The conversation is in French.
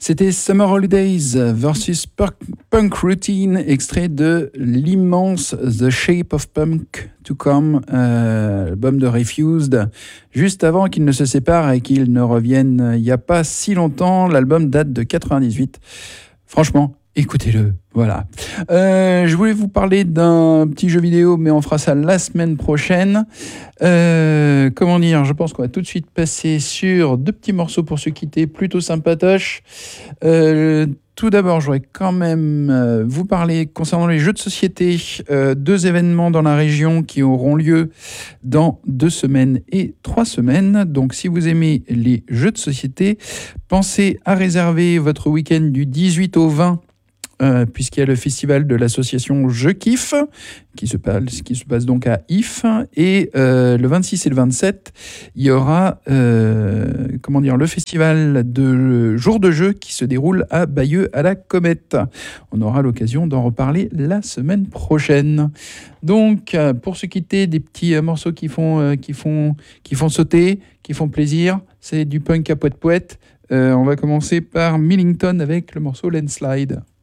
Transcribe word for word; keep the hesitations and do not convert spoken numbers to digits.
C'était Summer Holidays versus Punk Routine, extrait de l'immense The Shape of Punk to Come, euh, album de Refused, juste avant qu'ils ne se séparent et qu'ils ne reviennent il n'y a pas si longtemps. L'album date de quatre-vingt-dix-huit. Franchement, écoutez-le, voilà. Euh, je voulais vous parler d'un petit jeu vidéo, mais on fera ça la semaine prochaine. Euh, comment dire, je pense qu'on va tout de suite passer sur deux petits morceaux pour se quitter, plutôt sympatoches. Euh, tout d'abord, je voudrais quand même euh, vous parler concernant les jeux de société, euh, deux événements dans la région qui auront lieu dans deux semaines et trois semaines. Donc, si vous aimez les jeux de société, pensez à réserver votre week-end du dix-huit au vingt. Euh, puisqu'il y a le festival de l'association Je Kiffe, qui se passe, qui se passe donc à If, et euh, le vingt-six et le vingt-sept, il y aura euh, comment dire, le festival de jour de jeu qui se déroule à Bayeux à la Comète. On aura l'occasion d'en reparler la semaine prochaine. Donc, euh, pour se quitter, des petits euh, morceaux qui font, euh, qui, font, qui font sauter, qui font plaisir, c'est du punk à poète-poète. Euh, on va commencer par Millington avec le morceau Landslide.